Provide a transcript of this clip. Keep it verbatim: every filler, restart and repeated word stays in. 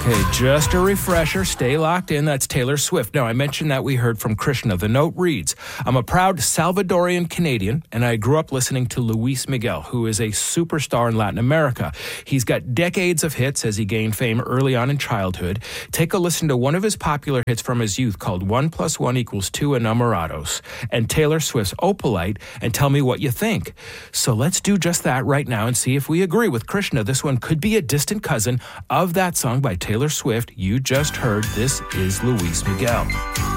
Okay, just a refresher. Stay locked in. That's Taylor Swift. Now, I mentioned that we heard from Krishna. The note reads, I'm a proud Salvadorian Canadian, and I grew up listening to Luis Miguel, who is a superstar in Latin America. He's got decades of hits as he gained fame early on in childhood. Take a listen to one of his popular hits from his youth called One Plus One Equals Two Enamorados and Taylor Swift's Opalite, and tell me what you think. So let's do just that right now and see if we agree with Krishna. This one could be a distant cousin of that song by Taylor Swift you just heard. This is Luis Miguel.